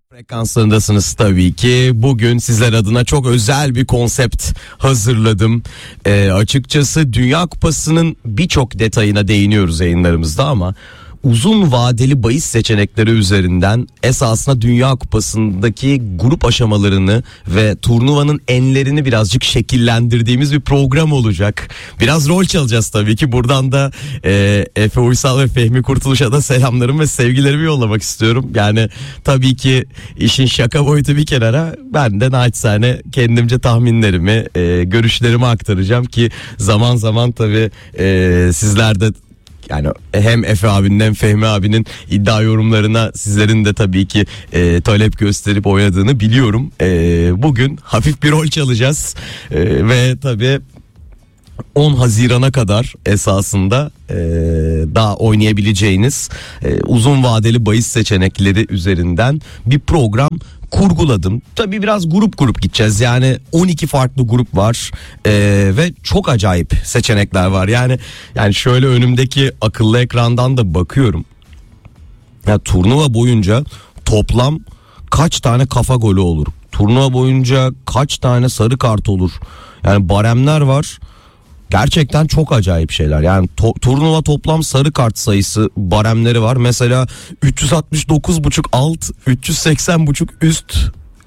Frekanslarındasınız tabii ki. Bugün sizler adına çok özel bir konsept hazırladım. Açıkçası Dünya Kupası'nın birçok detayına değiniyoruz yayınlarımızda ama uzun vadeli bahis seçenekleri üzerinden esasında Dünya Kupası'ndaki grup aşamalarını ve turnuvanın enlerini birazcık şekillendirdiğimiz bir program olacak. Biraz rol çalacağız tabii ki. Buradan da Efe Uysal ve Fehmi Kurtuluş'a da selamlarımı ve sevgilerimi yollamak istiyorum. Yani tabii ki işin şaka boyutu bir kenara, ben de naçizane kendimce tahminlerimi, görüşlerimi aktaracağım ki zaman zaman tabii sizler de, yani hem Efe abinin hem Fehmi abinin iddia yorumlarına sizlerin de tabii ki talep gösterip oynadığını biliyorum. Bugün hafif bir rol çalacağız ve tabii 10 Haziran'a kadar esasında daha oynayabileceğiniz uzun vadeli bahis seçenekleri üzerinden bir program kurguladım. Tabii biraz grup gideceğiz. Yani 12 farklı grup var ve çok acayip seçenekler var. Yani şöyle önümdeki akıllı ekrandan da bakıyorum. Ya turnuva boyunca toplam kaç tane kafa golü olur? Turnuva boyunca kaç tane sarı kart olur? Yani baremler var. Gerçekten çok acayip şeyler. Yani turnuva toplam sarı kart sayısı baremleri var. Mesela 369,5 alt, 380,5 üst,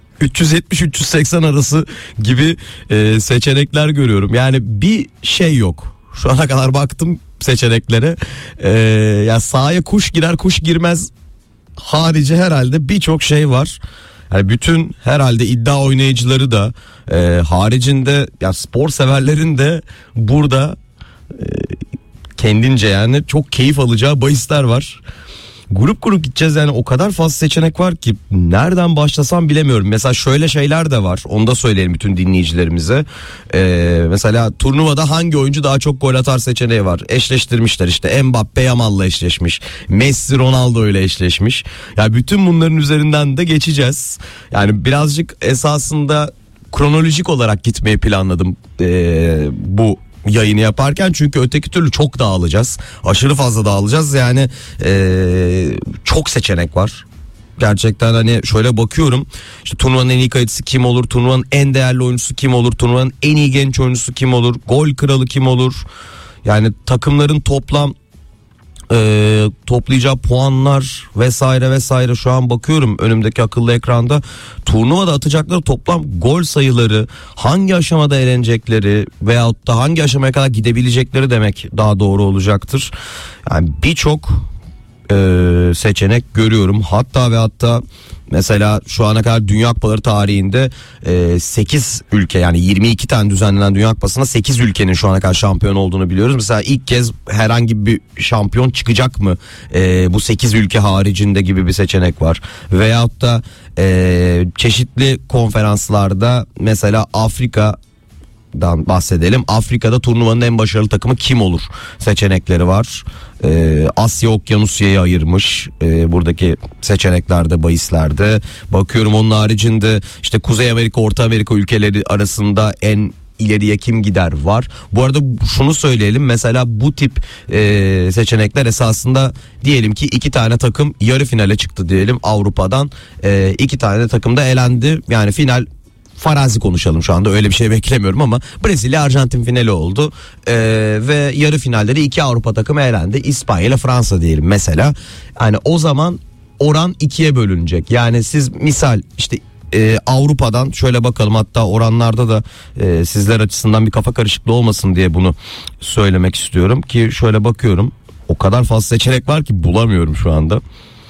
370-380 arası gibi seçenekler görüyorum. Yani bir şey yok. Şu ana kadar baktım seçeneklere. Ya sahaya kuş girer kuş girmez harici herhalde birçok şey var. Yani bütün herhalde iddia oynayıcıları da haricinde ya spor severlerin de burada kendince yani çok keyif alacağı bahisler var. Grup gideceğiz, yani o kadar fazla seçenek var ki nereden başlasam bilemiyorum. Mesela şöyle şeyler de var, onu da söyleyelim bütün dinleyicilerimize. Mesela turnuvada hangi oyuncu daha çok gol atar seçeneği var. Eşleştirmişler, işte Mbappe Yamal'la eşleşmiş, Messi Ronaldo ile eşleşmiş. Ya bütün bunların üzerinden de geçeceğiz. Yani birazcık esasında kronolojik olarak gitmeyi planladım bu yayını yaparken, çünkü öteki türlü çok dağılacağız, aşırı fazla dağılacağız. Yani çok seçenek var gerçekten. Hani şöyle bakıyorum, işte turnuvanın en iyi kayıcısı kim olur, turnuvanın en değerli oyuncusu kim olur, turnuvanın en iyi genç oyuncusu kim olur, gol kralı kim olur, yani takımların toplam toplayacağı puanlar vesaire. Şu an bakıyorum önümdeki akıllı ekranda, turnuvada atacakları toplam gol sayıları, hangi aşamada elenecekleri veyahut da hangi aşamaya kadar gidebilecekleri demek daha doğru olacaktır. Yani birçok seçenek görüyorum. Hatta mesela şu ana kadar Dünya Kupaları tarihinde 8 ülke, yani 22 tane düzenlenen Dünya Kupası'nda 8 ülkenin şu ana kadar şampiyon olduğunu biliyoruz. Mesela ilk kez herhangi bir şampiyon çıkacak mı bu 8 ülke haricinde gibi bir seçenek var. Veyahut da çeşitli konferanslarda mesela Afrika'dan bahsedelim. Afrika'da turnuvanın en başarılı takımı kim olur seçenekleri var. Asya Okyanusya'yı ayırmış buradaki seçeneklerde, bahislerde. Bakıyorum onun haricinde işte Kuzey Amerika, Orta Amerika ülkeleri arasında en ileriye kim gider var. Bu arada şunu söyleyelim, mesela bu tip seçenekler esasında, diyelim ki 2 tane takım yarı finale çıktı diyelim Avrupa'dan, 2 tane takım da elendi, yani final farazi konuşalım şu anda, öyle bir şey beklemiyorum ama Brezilya Arjantin finali oldu ve yarı finalleri 2 Avrupa takımı elendi, İspanya ile Fransa diyelim mesela. Yani o zaman oran 2'ye bölünecek. Yani siz misal işte Avrupa'dan şöyle bakalım, hatta oranlarda da sizler açısından bir kafa karışıklığı olmasın diye bunu söylemek istiyorum ki şöyle bakıyorum, o kadar fazla seçenek var ki bulamıyorum şu anda.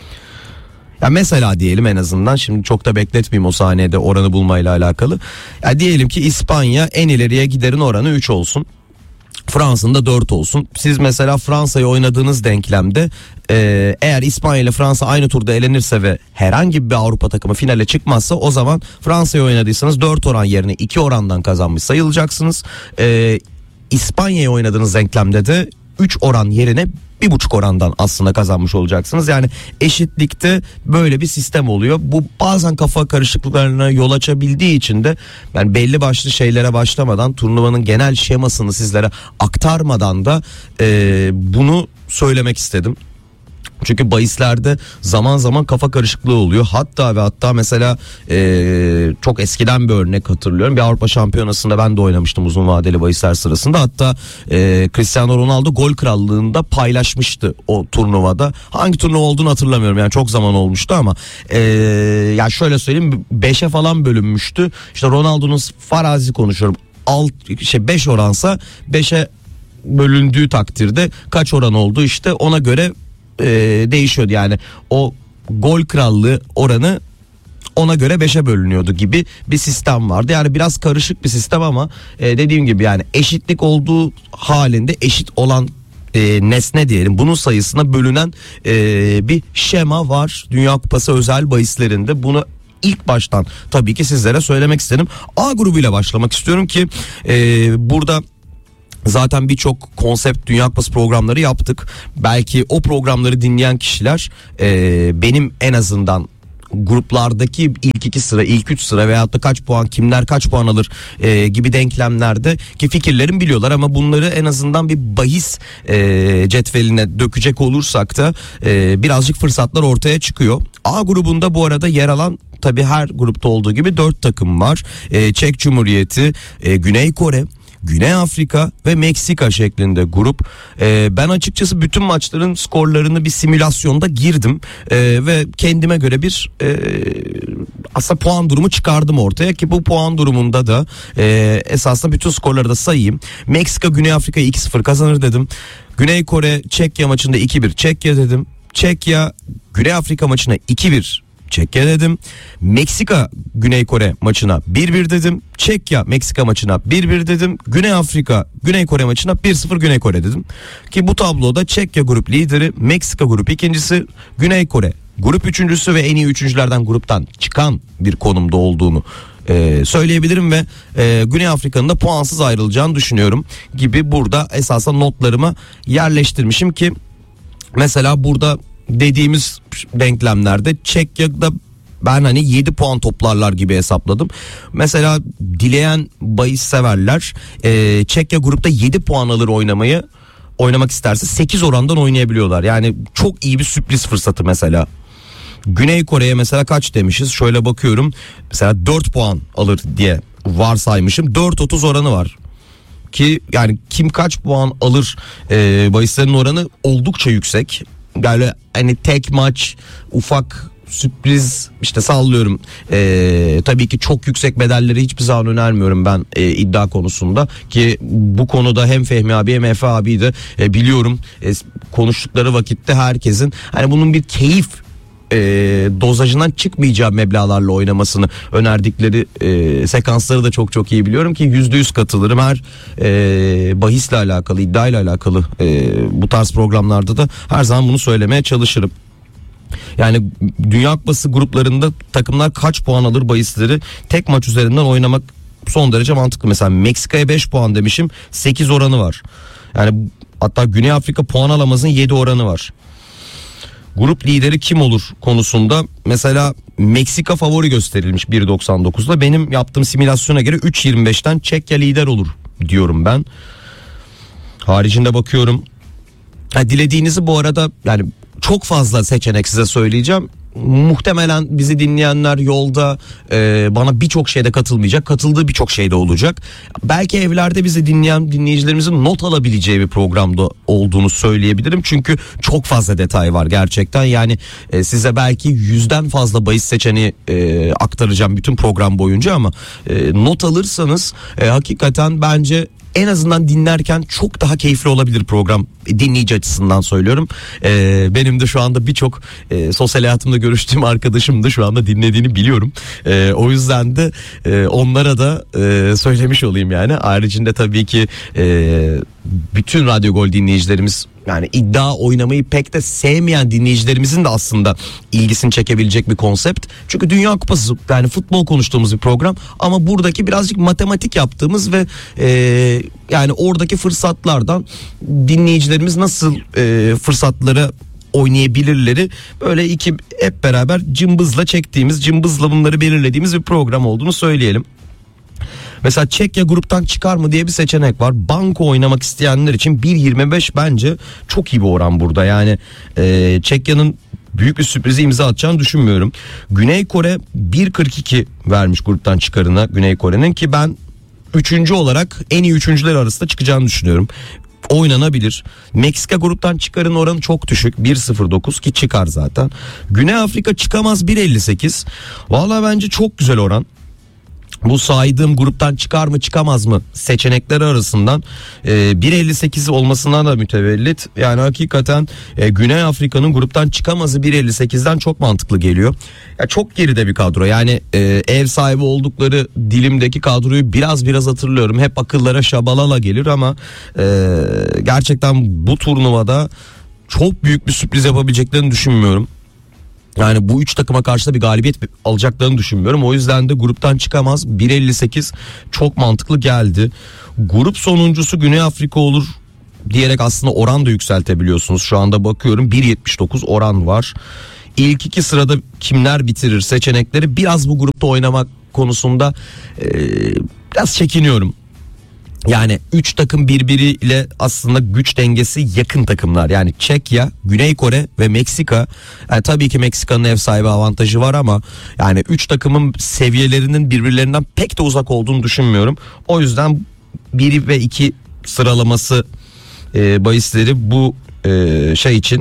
Ya mesela diyelim, en azından şimdi çok da bekletmeyeyim o saniyede oranı bulmayla alakalı. Ya diyelim ki İspanya en ileriye giderin oranı 3 olsun. Fransa'nın da 4 olsun. Siz mesela Fransa'yı oynadığınız denklemde eğer İspanya ile Fransa aynı turda elenirse ve herhangi bir Avrupa takımı finale çıkmazsa, o zaman Fransa'yı oynadıysanız 4 oran yerine 2 orandan kazanmış sayılacaksınız. İspanya'yı oynadığınız denklemde de 3 oran yerine 1,5 orandan aslında kazanmış olacaksınız. Yani eşitlikte böyle bir sistem oluyor. Bu bazen kafa karışıklıklarına yol açabildiği için de ben belli başlı şeylere başlamadan, turnuvanın genel şemasını sizlere aktarmadan da bunu söylemek istedim. Çünkü bahislerde zaman zaman kafa karışıklığı oluyor. Hatta mesela çok eskiden bir örnek hatırlıyorum. Bir Avrupa Şampiyonası'nda ben de oynamıştım uzun vadeli bahisler sırasında. Hatta Cristiano Ronaldo gol krallığında paylaşmıştı o turnuvada. Hangi turnuva olduğunu hatırlamıyorum. Yani çok zaman olmuştu ama ya şöyle söyleyeyim, 5'e falan bölünmüştü. İşte Ronaldo'nun farazi konuşuyorum. 5 oransa 5'e bölündüğü takdirde kaç oran oldu, işte ona göre değişiyordu. Yani o gol krallığı oranı ona göre 5'e bölünüyordu gibi bir sistem vardı. Yani biraz karışık bir sistem ama dediğim gibi yani eşitlik olduğu halinde eşit olan nesne diyelim, bunun sayısına bölünen bir şema var Dünya Kupası özel bahislerinde. Bunu ilk baştan tabii ki sizlere söylemek istedim. A grubuyla başlamak istiyorum ki burada zaten birçok konsept Dünya Kupası programları yaptık. Belki o programları dinleyen kişiler benim en azından gruplardaki ilk 2 sıra, ilk 3 sıra veyahut da kaç puan, kimler kaç puan alır gibi denklemlerde ki fikirlerimi biliyorlar ama bunları en azından bir bahis cetveline dökecek olursak da birazcık fırsatlar ortaya çıkıyor. A grubunda bu arada yer alan, tabii her grupta olduğu gibi 4 takım var. Çek Cumhuriyeti, Güney Kore, Güney Afrika ve Meksika şeklinde grup. Ben açıkçası bütün maçların skorlarını bir simülasyonda girdim ve kendime göre bir aslında puan durumu çıkardım ortaya ki bu puan durumunda da esasında bütün skorları da sayayım. Meksika Güney Afrika'yı 2-0 kazanır dedim. Güney Kore Çekya maçında 2-1 Çekya dedim. Çekya Güney Afrika maçına 2-1 Çekya dedim. Meksika Güney Kore maçına 1-1 dedim. Çekya Meksika maçına 1-1 dedim. Güney Afrika Güney Kore maçına 1-0 Güney Kore dedim. Ki bu tabloda Çekya grup lideri, Meksika grup ikincisi, Güney Kore grup üçüncüsü ve en iyi üçüncülerden gruptan çıkan bir konumda olduğunu söyleyebilirim ve Güney Afrika'nın da puansız ayrılacağını düşünüyorum gibi burada esasen notlarıma yerleştirmişim ki mesela burada dediğimiz denklemlerde Çekya'da ben hani 7 puan toplarlar gibi hesapladım. Mesela dileyen bahis severler Çekya grupta 7 puan alır oynamak isterse 8 orandan oynayabiliyorlar. Yani çok iyi bir sürpriz fırsatı mesela. Güney Kore'ye mesela kaç demişiz? Şöyle bakıyorum. Mesela 4 puan alır diye varsaymışım. 4.30 oranı var. Ki yani kim kaç puan alır bahislerin oranı oldukça yüksek. Yani hani tek maç, ufak sürpriz, işte sallıyorum. Tabii ki çok yüksek bedelleri hiçbir zaman önermiyorum ben iddia konusunda ki bu konuda hem Fehmi abi hem Efe abi de biliyorum konuştukları vakitte herkesin hani bunun bir keyif dozajından çıkmayacağı meblağlarla oynamasını önerdikleri sekansları da çok iyi biliyorum ki %100 katılırım. Her bahisle alakalı, iddiayla alakalı bu tarz programlarda da her zaman bunu söylemeye çalışırım. Yani Dünya Kupası gruplarında takımlar kaç puan alır bahisleri tek maç üzerinden oynamak son derece mantıklı. Mesela Meksika'ya 5 puan demişim, 8 oranı var. Yani hatta Güney Afrika puan alamazın 7 oranı var. Grup lideri kim olur konusunda mesela Meksika favori gösterilmiş 1.99'da. Benim yaptığım simülasyona göre 3.25'ten Çekya lider olur diyorum ben. Haricinde bakıyorum. Dilediğinizi bu arada yani çok fazla seçenek size söyleyeceğim. Muhtemelen bizi dinleyenler yolda bana birçok şeyde katılmayacak. Katıldığı birçok şeyde olacak. Belki evlerde bizi dinleyen dinleyicilerimizin not alabileceği bir programda olduğunu söyleyebilirim. Çünkü çok fazla detay var gerçekten. Yani size belki 100'den fazla bahis seçeneği aktaracağım bütün program boyunca ama not alırsanız hakikaten bence en azından dinlerken çok daha keyifli olabilir program, dinleyici açısından söylüyorum. Benim de şu anda birçok sosyal hayatımda görüştüğüm arkadaşım da şu anda dinlediğini biliyorum. O yüzden de onlara da söylemiş olayım yani. Ayrıca tabii ki bütün Radyo Gol dinleyicilerimiz, yani iddia oynamayı pek de sevmeyen dinleyicilerimizin de aslında ilgisini çekebilecek bir konsept. Çünkü Dünya Kupası, yani futbol konuştuğumuz bir program ama buradaki birazcık matematik yaptığımız ve yani oradaki fırsatlardan dinleyicilerimiz nasıl fırsatlara oynayabilirleri böyle hep beraber cımbızla bunları belirlediğimiz bir program olduğunu söyleyelim. Mesela Çekya gruptan çıkar mı diye bir seçenek var. Banko oynamak isteyenler için 1.25 bence çok iyi bir oran burada. Yani Çekya'nın büyük bir sürprize imza atacağını düşünmüyorum. Güney Kore 1.42 vermiş gruptan çıkarına Güney Kore'nin, ki ben 3. olarak en iyi 3.'ler arasında çıkacağını düşünüyorum. Oynanabilir. Meksika gruptan çıkarın oranı çok düşük, 1.09 ki çıkar zaten. Güney Afrika çıkamaz 1.58. Vallahi bence çok güzel oran. Bu saydığım gruptan çıkar mı çıkamaz mı seçenekleri arasından 1.58 olmasından da mütevellit. Yani hakikaten Güney Afrika'nın gruptan çıkamazı 1.58'den çok mantıklı geliyor. Ya çok geride bir kadro. Yani ev sahibi oldukları dilimdeki kadroyu biraz hatırlıyorum. Hep akıllara Şabalala gelir ama gerçekten bu turnuvada çok büyük bir sürpriz yapabileceklerini düşünmüyorum. Yani bu 3 takıma karşı da bir galibiyet alacaklarını düşünmüyorum. O yüzden de gruptan çıkamaz 1.58 çok mantıklı geldi. Grup sonuncusu Güney Afrika olur diyerek aslında oran da yükseltebiliyorsunuz. Şu anda bakıyorum 1.79 oran var. İlk 2 sırada kimler bitirir seçenekleri, biraz bu grupta oynamak konusunda biraz çekiniyorum. Yani 3 takım birbiriyle aslında güç dengesi yakın takımlar. Yani Çekya, Güney Kore ve Meksika. Yani tabii ki Meksika'nın ev sahibi avantajı var ama yani 3 takımın seviyelerinin birbirlerinden pek de uzak olduğunu düşünmüyorum. O yüzden 1 ve 2 sıralaması bahisleri bu şey için,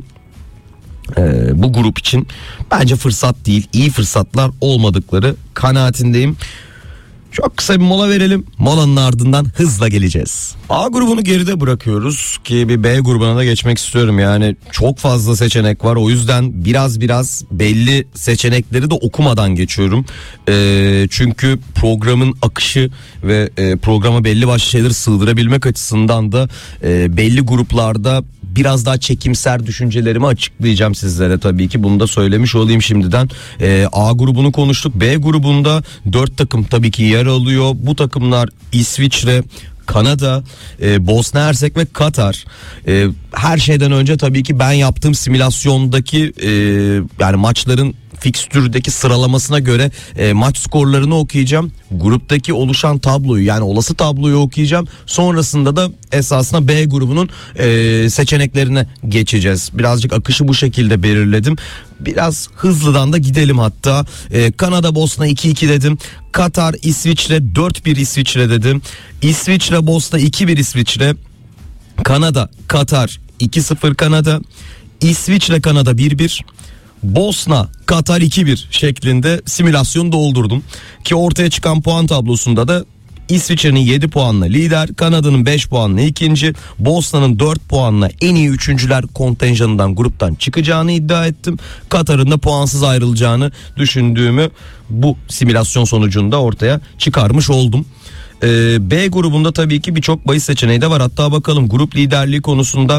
bu grup için bence fırsat değil. İyi fırsatlar olmadıkları kanaatindeyim. Çok kısa bir mola verelim. Molanın ardından hızla geleceğiz. A grubunu geride bırakıyoruz ki bir B grubuna da geçmek istiyorum. Yani çok fazla seçenek var. O yüzden biraz belli seçenekleri de okumadan geçiyorum. Çünkü programın akışı ve programa belli başlı şeyleri sığdırabilmek açısından da belli gruplarda biraz daha çekimser düşüncelerimi açıklayacağım sizlere tabii ki. Bunu da söylemiş olayım şimdiden. A grubunu konuştuk. B grubunda 4 takım tabii ki yer alıyor. Bu takımlar İsviçre, Kanada, Bosna Hersek ve Katar. Her şeyden önce tabii ki ben yaptığım simülasyondaki yani maçların fikstürdeki sıralamasına göre maç skorlarını okuyacağım. Gruptaki oluşan tabloyu, yani olası tabloyu okuyacağım. Sonrasında da esasında B grubunun seçeneklerine geçeceğiz. Birazcık akışı bu şekilde belirledim. Biraz hızlıdan da gidelim hatta. Kanada Bosna 2-2 dedim. Katar İsviçre 4-1 İsviçre dedim. İsviçre Bosna 2-1 İsviçre. Kanada Katar 2-0 Kanada. İsviçre Kanada 1-1. Bosna Katar 2-1 şeklinde simülasyon doldurdum ki ortaya çıkan puan tablosunda da İsviçre'nin 7 puanla lider, Kanada'nın 5 puanla ikinci, Bosna'nın 4 puanla en iyi üçüncüler kontenjanından gruptan çıkacağını iddia ettim. Katar'ın da puansız ayrılacağını düşündüğümü bu simülasyon sonucunda ortaya çıkarmış oldum. B grubunda tabii ki birçok bahis seçeneği de var. Hatta bakalım, grup liderliği konusunda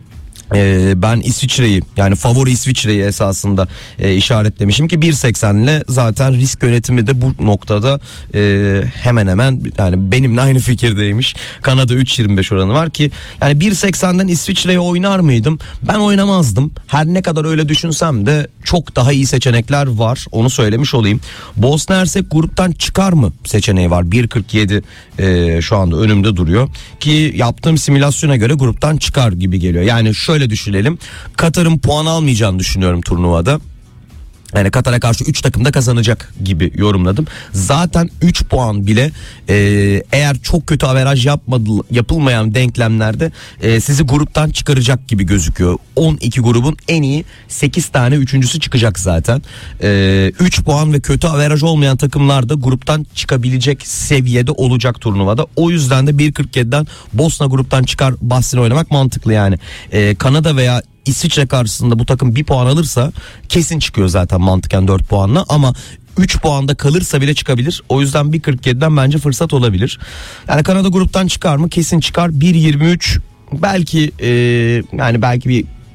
ben İsviçre'yi, yani favori İsviçre'yi esasında işaretlemişim ki 1.80 ile zaten risk yönetimi de bu noktada hemen yani benimle aynı fikirdeymiş. Kanada 3.25 oranı var ki yani 1.80'den İsviçre'ye oynar mıydım? Ben oynamazdım. Her ne kadar öyle düşünsem de çok daha iyi seçenekler var, onu söylemiş olayım. Bosna Hersek gruptan çıkar mı seçeneği var, 1.47 şu anda önümde duruyor ki yaptığım simülasyona göre gruptan çıkar gibi geliyor. Yani şöyle düşünelim, Katar'ın puan almayacağını düşünüyorum turnuvada. Yani Katar'a karşı 3 takım da kazanacak gibi yorumladım. Zaten 3 puan bile eğer çok kötü averaj yapılmayan denklemlerde sizi gruptan çıkaracak gibi gözüküyor. 12 grubun en iyi 8 tane üçüncüsü çıkacak zaten. 3 puan ve kötü averaj olmayan takımlar da gruptan çıkabilecek seviyede olacak turnuvada. O yüzden de 1.47'den Bosna gruptan çıkar bahsini oynamak mantıklı yani. Kanada veya İsviçre karşısında bu takım 1 puan alırsa kesin çıkıyor zaten mantıken 4 puanla, ama 3 puanda kalırsa bile çıkabilir. O yüzden 1.47'den bence fırsat olabilir. Yani Kanada gruptan çıkar mı? Kesin çıkar. 1.23 belki yani belki bir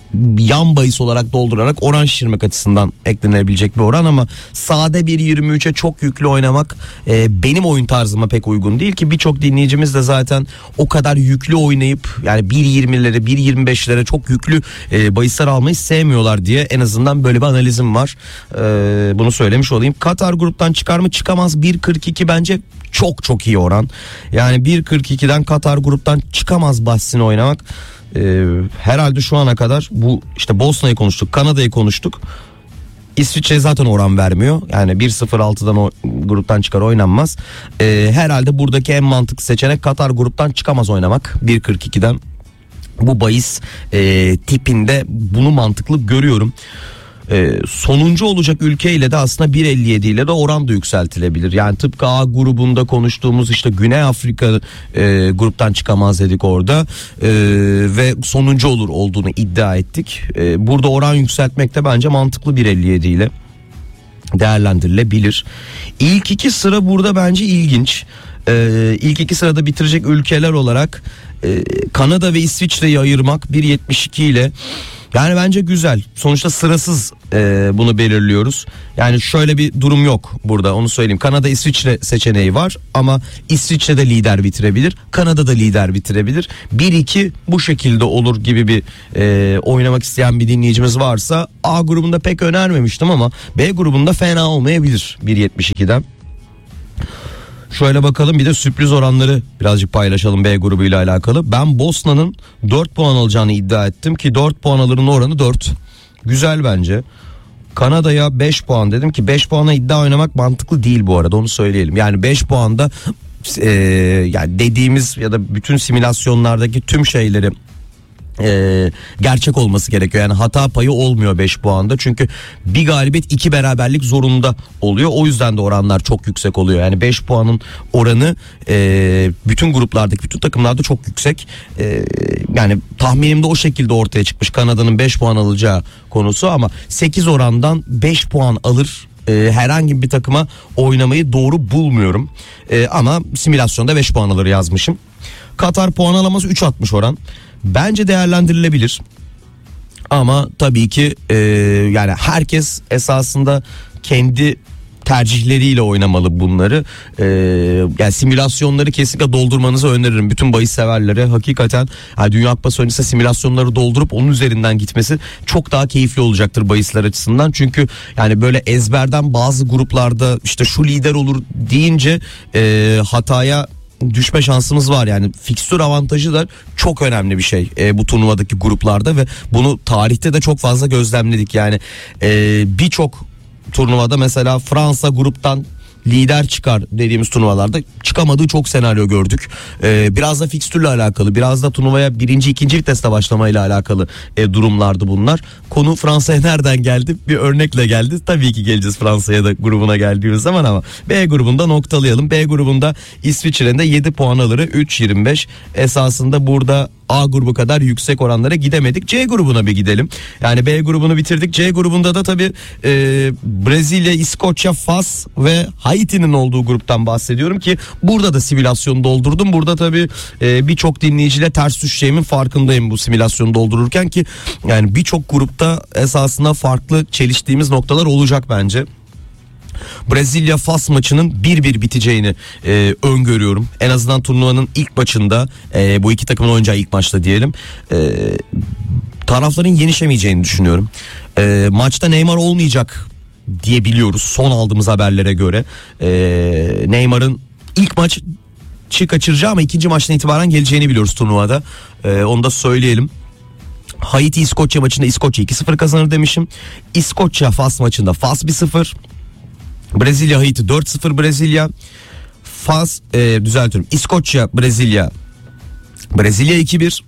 yan bahis olarak doldurarak oran şişirmek açısından eklenebilecek bir oran, ama sade 1.23'e çok yüklü oynamak benim oyun tarzıma pek uygun değil ki birçok dinleyicimiz de zaten o kadar yüklü oynayıp yani 1.20'lere 1.25'lere çok yüklü bahisler almayı sevmiyorlar diye en azından böyle bir analizim var. Bunu söylemiş olayım. Katar gruptan çıkar mı? Çıkamaz. 1.42 bence çok çok iyi oran. Yani 1.42'den Katar gruptan çıkamaz bahsini oynamak herhalde şu ana kadar, bu işte Bosna'yı konuştuk, Kanada'yı konuştuk. İsviçre zaten oran vermiyor. Yani 1.06'dan o gruptan çıkar oynanmaz. Herhalde buradaki en mantıklı seçenek Katar gruptan çıkamaz oynamak 1.42'den. Bu bahis tipinde bunu mantıklı görüyorum. Sonuncu olacak ülkeyle de aslında 1.57 ile de oran da yükseltilebilir. Yani tıpkı A grubunda konuştuğumuz işte Güney Afrika gruptan çıkamaz dedik orada ve sonuncu olur olduğunu iddia ettik. Burada oran yükseltmek de bence mantıklı 1.57 ile değerlendirilebilir. İlk iki sıra burada bence ilginç. İlk iki sırada bitirecek ülkeler olarak Kanada ve İsviçre'yi ayırmak 1.72 ile, yani bence güzel. Sonuçta sırasız bunu belirliyoruz. Yani şöyle bir durum yok burada, onu söyleyeyim. Kanada İsviçre seçeneği var ama İsviçre de lider bitirebilir, Kanada da lider bitirebilir. 1-2 bu şekilde olur gibi bir oynamak isteyen bir dinleyicimiz varsa, A grubunda pek önermemiştim ama B grubunda fena olmayabilir 1.72'den. Şöyle bakalım, bir de sürpriz oranları birazcık paylaşalım B grubuyla alakalı. Ben Bosna'nın 4 puan alacağını iddia ettim ki 4 puan alırın oranı 4. Güzel bence. Kanada'ya 5 puan dedim ki 5 puana iddia oynamak mantıklı değil bu arada, onu söyleyelim. Yani 5 puanda yani dediğimiz ya da bütün simülasyonlardaki tüm şeyleri gerçek olması gerekiyor. Yani hata payı olmuyor 5 puanda. Çünkü bir galibiyet 2 beraberlik zorunda oluyor. O yüzden de oranlar çok yüksek oluyor. Yani 5 puanın oranı bütün gruplardaki bütün takımlarda çok yüksek. Yani tahminimde o şekilde ortaya çıkmış Kanada'nın 5 puan alacağı konusu, ama 8 orandan 5 puan alır herhangi bir takıma oynamayı doğru bulmuyorum. Ama simülasyonda 5 puan alır yazmışım. Katar puan alamaz 3.60 oran. Bence değerlendirilebilir. Ama tabii ki yani herkes esasında kendi tercihleriyle oynamalı bunları. Yani simülasyonları kesinlikle doldurmanızı öneririm. Bütün bahis severlere hakikaten yani Dünya Kupası öncesi simülasyonları doldurup onun üzerinden gitmesi çok daha keyifli olacaktır bahisler açısından. Çünkü yani böyle ezberden bazı gruplarda işte şu lider olur deyince hataya düşme şansımız var. Yani fikstür avantajı da çok önemli bir şey bu turnuvadaki gruplarda ve bunu tarihte de çok fazla gözlemledik. Yani birçok turnuvada mesela Fransa gruptan lider çıkar dediğimiz turnuvalarda çıkamadığı çok senaryo gördük. Biraz da fikstürle alakalı, biraz da turnuvaya birinci ikinci viteste başlamayla alakalı durumlardı bunlar. Konu Fransa'ya nereden geldi? Bir örnekle geldi. Tabii ki geleceğiz Fransa'ya da grubuna geldiğimiz zaman, ama B grubunda noktalayalım. B grubunda İsviçre'nin de 7 puan alırı 3.25. Esasında burada A grubu kadar yüksek oranlara gidemedik. C grubuna bir gidelim. Yani B grubunu bitirdik. C grubunda da tabii Brezilya, İskoçya, Fas ve Haiti'nin olduğu gruptan bahsediyorum ki burada da simülasyonu doldurdum. Burada tabii birçok dinleyiciyle ters düşeceğimin farkındayım bu simülasyonu doldururken ki yani birçok grupta esasında farklı çeliştiğimiz noktalar olacak bence. Brezilya Fas maçının 1-1 biteceğini öngörüyorum. En azından turnuvanın ilk maçında bu iki takımın oynayacağı ilk maçta diyelim. Tarafların yenişemeyeceğini düşünüyorum. Maçta Neymar olmayacak diye biliyoruz son aldığımız haberlere göre. Neymar'ın ilk maçı kaçıracağı ama ikinci maçtan itibaren geleceğini biliyoruz turnuvada. Onu da söyleyelim. Haiti İskoçya maçında İskoçya 2-0 kazanır demişim. İskoçya Fas maçında Fas 1-0. Brezilya Haiti 4-0 Brezilya. Fas düzeltiyorum. İskoçya Brezilya 2-1.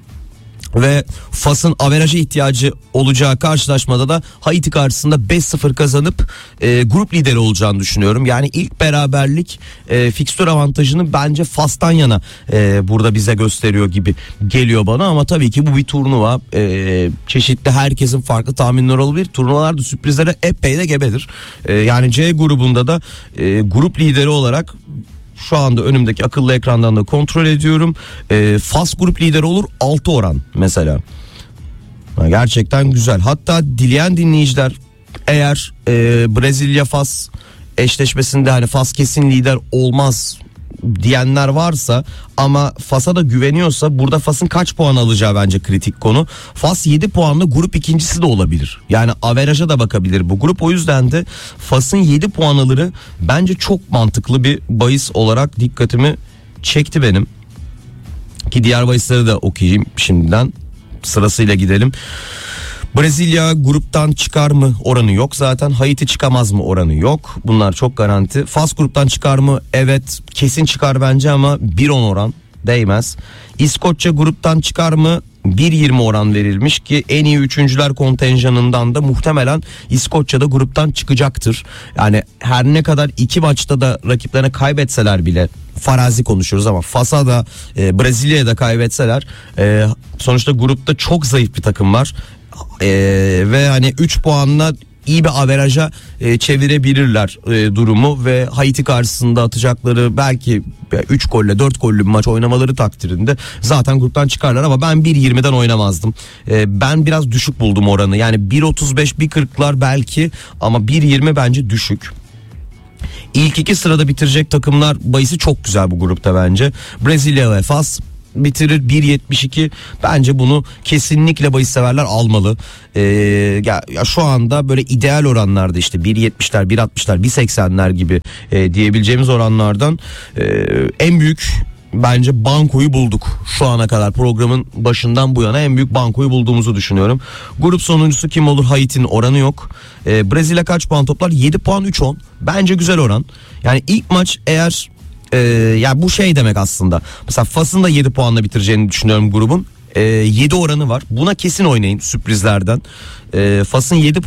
Ve Fas'ın averaja ihtiyacı olacağı karşılaşmada da Haiti karşısında 5-0 kazanıp grup lideri olacağını düşünüyorum. Yani ilk beraberlik fikstür avantajını bence Fas'tan yana burada bize gösteriyor gibi geliyor bana. Ama tabii ki bu bir turnuva. Çeşitli herkesin farklı tahminleri olabilir. Turnuvalarda sürprizlere epey de gebedir. Yani C grubunda da grup lideri olarak şu anda önümdeki akıllı ekrandan da kontrol ediyorum. Fas grup lideri olur 6 oran mesela. Gerçekten güzel. Hatta dileyen dinleyiciler eğer Brezilya Fas eşleşmesinde hani Fas kesin lider olmaz diyenler varsa ama Fas'a da güveniyorsa burada Fas'ın kaç puan alacağı bence kritik konu. Fas 7 puanla grup ikincisi de olabilir. Yani averaja da bakabilir bu grup. O yüzden de Fas'ın 7 puan alırı bence çok mantıklı bir bahis olarak dikkatimi çekti benim. Ki diğer bahisleri de okuyayım şimdiden. Sırasıyla gidelim. Brezilya gruptan çıkar mı oranı yok zaten. Haiti çıkamaz mı oranı yok. Bunlar çok garanti. Fas gruptan çıkar mı? Evet kesin çıkar bence ama 1.10 oran değmez. İskoçya gruptan çıkar mı? 1.20 oran verilmiş ki en iyi üçüncüler kontenjanından da muhtemelen İskoçya'da gruptan çıkacaktır. Yani her ne kadar 2 maçta da rakiplerine kaybetseler bile, farazi konuşuyoruz ama Fas'a da Brezilya'ya da kaybetseler sonuçta grupta çok zayıf bir takım var. Ve hani 3 puanla iyi bir averaja çevirebilirler durumu ve Haiti karşısında atacakları belki 3 golle 4 gollü bir maç oynamaları takdirinde zaten gruptan çıkarlar ama ben 1.20'den oynamazdım. Ben biraz düşük buldum oranı, yani 1.35 1.40'lar belki ama 1.20 bence düşük. İlk 2 sırada bitirecek takımlar bahisi çok güzel bu grupta bence. Brezilya ve Fas bitirir 1.72. Bence bunu kesinlikle bahis severler almalı. Ya şu anda böyle ideal oranlarda işte 1.70'ler, 1.60'lar, 1.80'ler gibi diyebileceğimiz oranlardan en büyük bence bankoyu bulduk. Şu ana kadar programın başından bu yana en büyük bankoyu bulduğumuzu düşünüyorum. Grup sonuncusu kim olur? Haiti'nin oranı yok. Brezilya kaç puan toplar? 7 puan 3.10. Bence güzel oran. Yani ilk maç eğer ya bu şey demek aslında. Mesela Fas'ın da 7 puanla bitireceğini düşünüyorum grubun. 7 oranı var. Buna kesin oynayın sürprizlerden. Fas'ın 7